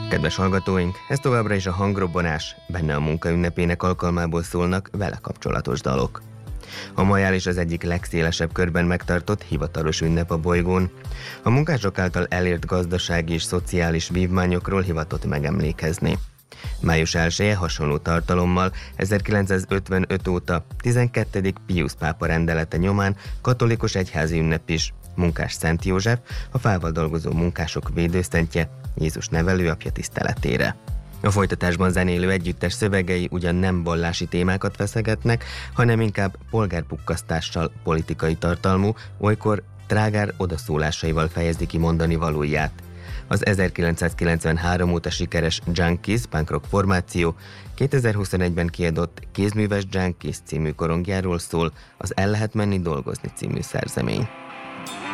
Kedves hallgatóink, ez továbbra is a Hangrobbanás, benne a munka ünnepének alkalmából szólnak vele kapcsolatos dalok. A majál is az egyik legszélesebb körben megtartott hivatalos ünnep a bolygón. A munkások által elért gazdasági és szociális vívmányokról hivatott megemlékezni. Május 1-e hasonló tartalommal 1955 óta 12. Piusz pápa rendelete nyomán katolikus egyházi ünnep is. Munkás Szent József, a fával dolgozó munkások védőszentje, Jézus nevelőapja tiszteletére. A folytatásban zenélő együttes szövegei ugyan nem vallási témákat feszegetnek, hanem inkább polgárpukkasztással politikai tartalmú, olykor trágár odaszólásaival fejezi ki mondani valóját. Az 1993 óta sikeres Junkies punk rock formáció 2021-ben kiadott Kézműves Junkies című korongjáról szól az El lehet menni dolgozni című szerzemény.